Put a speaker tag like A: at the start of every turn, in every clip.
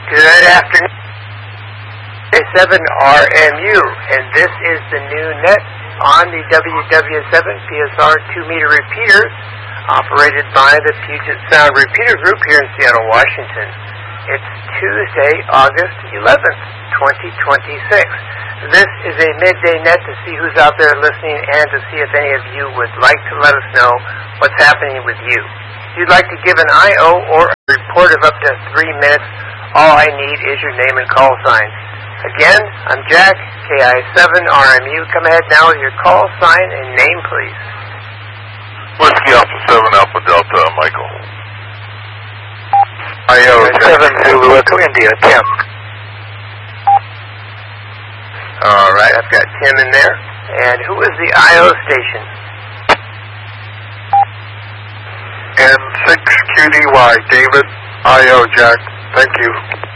A: Good afternoon. 7RMU, and this is the new net on the WW7 PSR 2-meter repeater operated by the Puget Sound Repeater Group here in Seattle, Washington. It's Tuesday, August 11th, 2026. This is a midday net to see who's out there listening and to see if any of you would like to let us know what's happening with you. If you'd like to give an I.O. or a report of up to 3 minutes, all I need is your name and call sign. Again, I'm Jack, KI7RMU. Come ahead now with your call sign and name, please.
B: Whiskey Alpha 7 Alpha Delta, Michael. IO
C: 7 Zulu Echo India, Tim.
A: All right, I've got Tim in there. And who is the IO station?
B: N6QDY, David, IO, Jack. Thank you.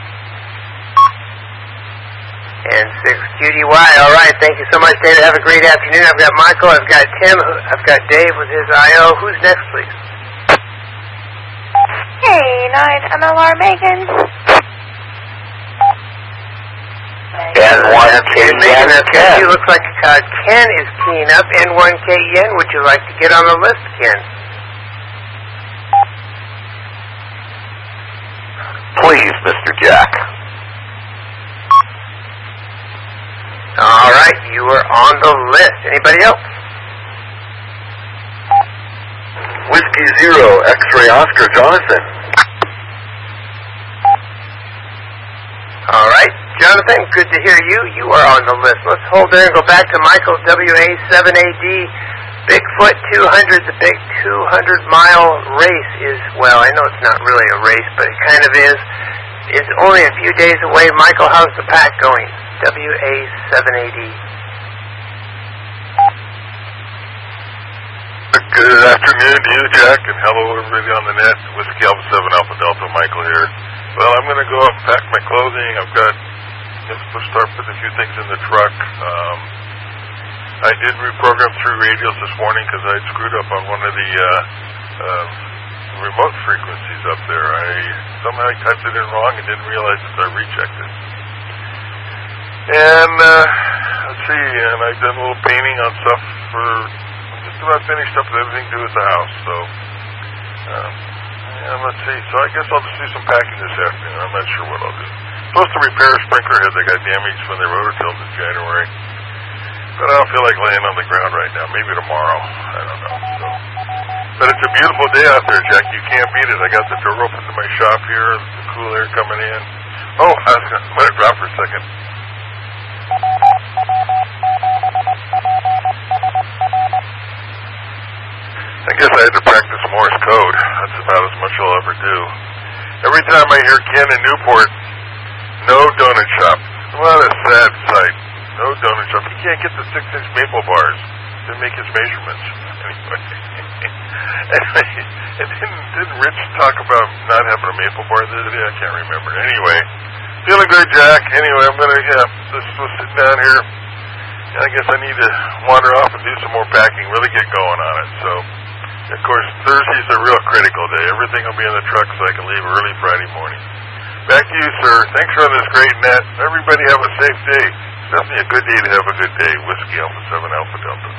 A: And 6QDY. All right, thank you so much, David. Have a great afternoon. I've got Michael, I've got Tim, I've got Dave with his IO. Who's next, please?
D: Hey, 9 MLR Megan.
C: N1KN.
A: Ken. Looks like Ken is keying up. N1KN. Would you like to get on the list, Ken?
C: Please, Mr. Jack.
A: All right, you are on the list. Anybody else?
B: Whiskey Zero, X-Ray Oscar, Jonathan.
A: All right, Jonathan, good to hear you. You are on the list. Let's hold there and go back to Michael, WA7AD, Bigfoot 200. The big 200-mile race is, well, I know it's not really a race, but it kind of is. It's only a few days away. Michael, how's the pack going? WA7AD.
B: Good afternoon to you, Jack, and hello everybody on the net. Whiskey Alpha 7 Alpha Delta, Michael here. Well, I'm going to go up and pack my clothing. I've got to start putting a few things in the truck. I did reprogram through radios this morning because I had screwed up on one of the remote frequencies up there. Somehow I typed it in wrong and didn't realize that I rechecked it. And let's see, and I've done a little painting on stuff for just about finished up with everything to do with the house. So, and let's see. So I guess I'll just do some packing this afternoon. I'm not sure what I'll do. Supposed to repair a sprinkler head that got damaged when they rototilled in January. But I don't feel like laying on the ground right now. Maybe tomorrow. I don't know. So, but it's a beautiful day out there, Jack. You can't beat it. I got the door open to my shop here. The cool air coming in. Oh, I was going to let it drop for a second. I guess I had to practice Morse code. That's about as much I'll ever do. Every time I hear Ken in Newport, no donut shop. What a sad sight. No donut shop. He can't get the 6-inch maple bars to make his measurements. Anyway, didn't Rich talk about not having a maple bar the other day? I can't remember. Anyway, feeling good, Jack. Anyway, I'm going to, just sit down here. And I guess I need to wander off and do some more packing, really get going on it. So, of course, Thursday's a real critical day. Everything will be in the truck so I can leave early Friday morning. Back to you, sir. Thanks for this great net. Everybody have a safe day. It's definitely a good day to have a good day. Whiskey Alpha 7 Alpha Delta.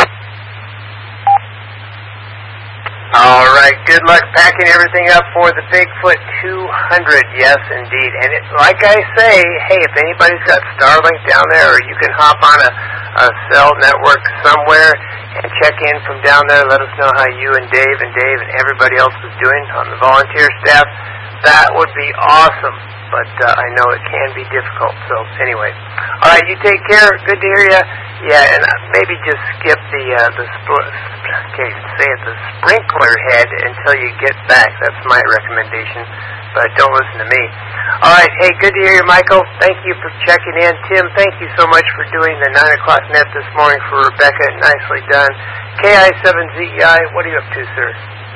A: All right, good luck packing everything up for the Bigfoot 200. Yes, indeed. And like I say, hey, if anybody's got Starlink down there, or you can hop on a cell network somewhere and check in from down there, let us know how you and Dave and everybody else is doing on the volunteer staff. That would be awesome. But I know it can be difficult. So anyway, all right, you take care. Good to hear you. Yeah, and maybe just skip the sprinkler head until you get back. That's my recommendation. But don't listen to me. All right, hey, good to hear you, Michael. Thank you for checking in. Tim, thank you so much for doing the 9 o'clock net this morning for Rebecca. Nicely done. KI7ZEI, what are you up to, sir?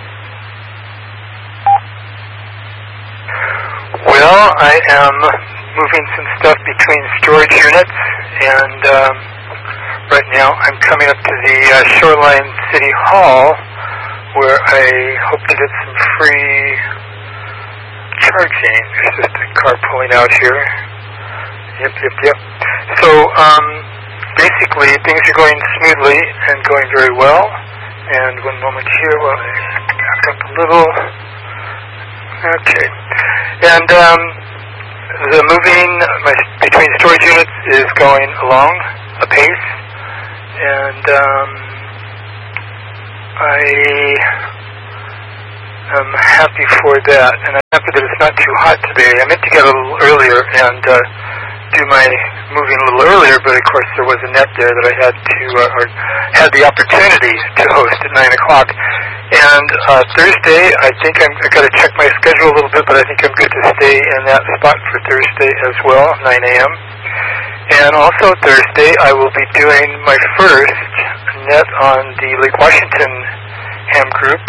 C: Well, I am moving some stuff between storage units, and right now I'm coming up to the Shoreline City Hall, where I hope to get some free charging. There's just a car pulling out here. Yep. So, basically, things are going smoothly and going very well. And 1 moment here, well, back up a little. Okay. And the moving between storage units is going along apace. And I am happy for that. And I'm happy that it's not too hot today. I meant to get a little earlier and do my moving a little earlier, but of course there was a net there that I had to, or had the opportunity to host at 9 o'clock. And Thursday, I think I got to check my schedule a little bit, but I think I'm good to stay in that spot for Thursday as well, 9 a.m. And also Thursday, I will be doing my first net on the Lake Washington ham group.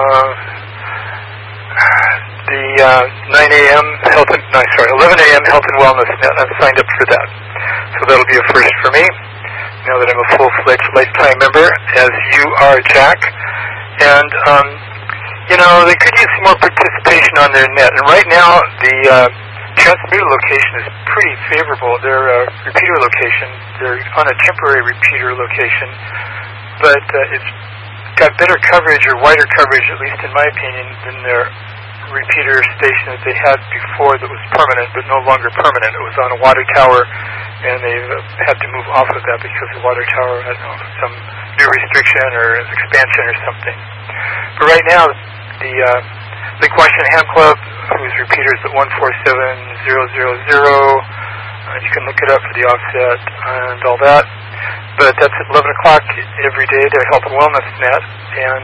C: The 11 a.m. Health and Wellness net. I'm signed up for that. So that'll be a first for me, now that I'm a full-fledged lifetime member, as you are, Jack. And, they could use some more participation on their net. And right now, the transmitter location is pretty favorable. Their repeater location, they're on a temporary repeater location, but it's got better coverage, or wider coverage, at least in my opinion, than their repeater station that they had before that was permanent, but no longer permanent. It was on a water tower, and they've had to move off of that because the water tower had some new restriction or expansion or something. But right now, the Lake Washington Ham Club, whose repeater is at 147,000, you can look it up for the offset and all that. But that's at 11 o'clock every day, their Health and Wellness net, and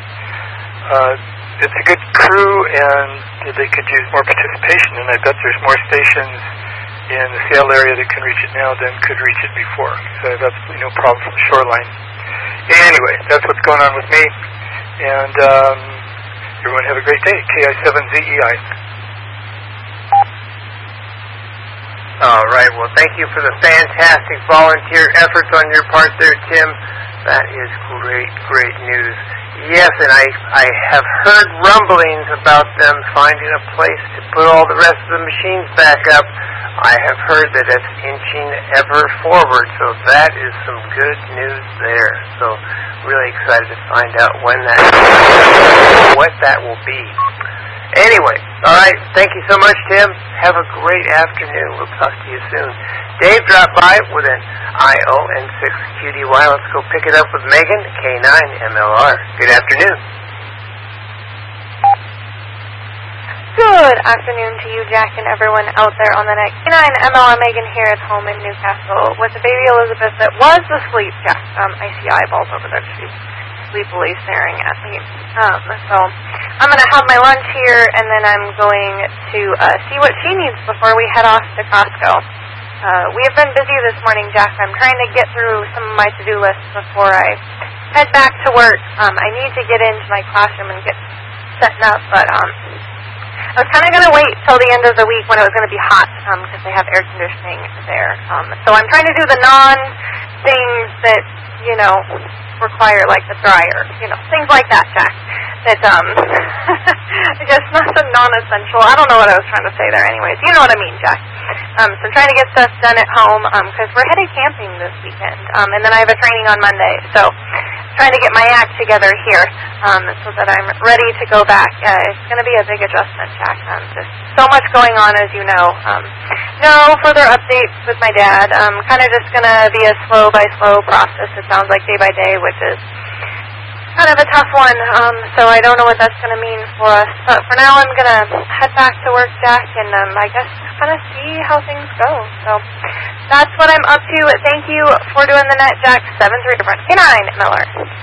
C: it's a good crew, and they could use more participation, and I bet there's more stations in the Seattle area that can reach it now than could reach it before. So that's no problem from the shoreline. Anyway, that's what's going on with me, and everyone have a great day. KI7ZEI.
A: All right. Well, thank you for the fantastic volunteer efforts on your part there, Tim. That is great news. Yes, and I have heard rumblings about them finding a place to put all the rest of the machines back up. I have heard that it's inching ever forward, so that is some good news there. So really excited to find out what that will be. Anyway, all right, thank you so much, Tim. Have a great afternoon. We'll talk to you soon. Dave dropped by with an ION6QDY. Let's go pick it up with Megan, K9MLR. Good afternoon.
D: Good afternoon to you, Jack, and everyone out there on the net. K9MLR Megan here at home in Newcastle with the baby Elizabeth that was asleep, Jack. I see eyeballs over there. She's sleepily staring at me. So I'm going to have my lunch here, and then I'm going to see what she needs before we head off to Costco. We have been busy this morning, Jack. I'm trying to get through some of my to-do lists before I head back to work. I need to get into my classroom and get setting up, but I was kind of going to wait till the end of the week when it was going to be hot because they have air conditioning there. So I'm trying to do the non-things that, require, like the dryer, things like that, Jack. That, I guess not the non-essential. I don't know what I was trying to say there anyways. You know what I mean, Jack. So I'm trying to get stuff done at home because we're headed camping this weekend. And then I have a training on Monday. So trying to get my act together here so that I'm ready to go back. It's going to be a big adjustment, Jack. Just so much going on, as you know. No further updates with my dad. Kind of just going to be a slow-by-slow process, it sounds like, day by day, which is kind of a tough one. So I don't know what that's going to mean for us. But for now, I'm going to head back to work, Jack, and I guess kind of see how things go. So that's what I'm up to. Thank you for doing the net, Jack. 7-3 K9 Miller.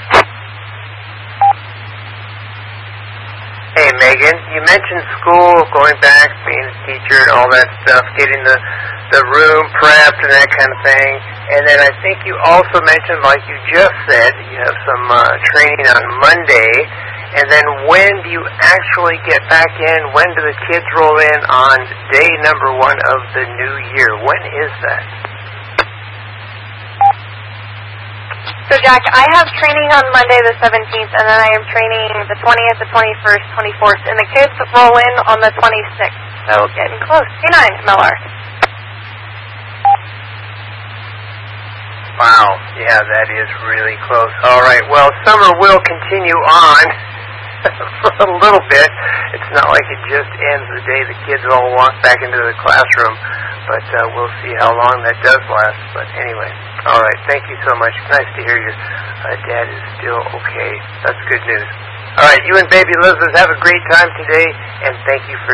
A: Hey, Megan, you mentioned school, going back, being a teacher and all that stuff, getting the room prepped and that kind of thing. And then I think you also mentioned, like you just said, you have some training on Monday. And then when do you actually get back in? When do the kids roll in on day number 1 of the new year? When is that?
D: So, Jack, I have training on Monday the 17th, and then I am training the 20th, the 21st, 24th, and the kids roll in on the 26th. So, getting close. K9, MLR.
A: Wow, yeah, that is really close. All right, well, summer will continue on for a little bit. It's not like it just ends the day the kids all walk back into the classroom, but we'll see how long that does last. But anyway, all right, thank you so much. Nice to hear your dad is still okay. That's good news. All right, you and baby Elizabeth have a great time today, and thank you for